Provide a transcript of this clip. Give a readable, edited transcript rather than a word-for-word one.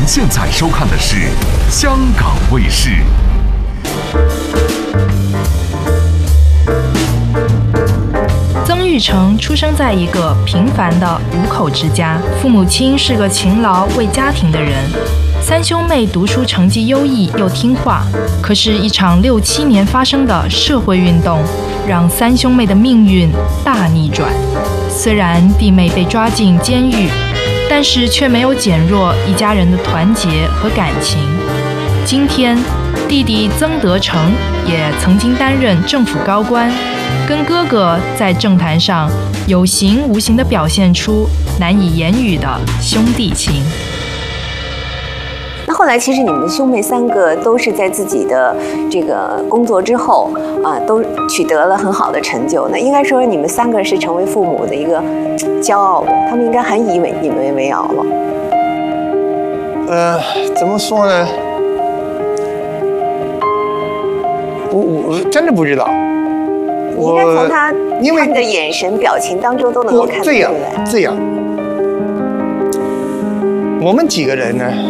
现在收看的是香港卫视。 曾钰成出生在一个平凡的5口之家，父母亲是个勤劳为家庭的人。3兄妹读书成绩优异又听话，可是，一场6、7年发生的社会运动，让3兄妹的命运大逆转。虽然弟妹被抓进监狱，但是却没有减弱一家人的团结和感情。今天，弟弟曾德成也曾经担任政府高官，跟哥哥在政坛上有形无形地表现出难以言语的兄弟情。 那后来，其实你们兄妹3个都是在自己的这个工作之后都取得了很好的成就。那应该说，你们3个是成为父母的一个骄傲的，他们应该很以你们为傲了。 怎么说呢？我真的不知道。 你应该从他们的眼神、表情当中都能够看得出来。 这样，我们几个人呢，